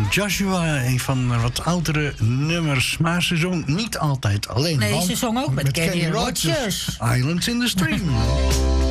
Joshua, een van de wat oudere nummers. Maar ze zong niet altijd alleen. Nee, ze zong ook met Kenny Rogers. Islands in the Stream.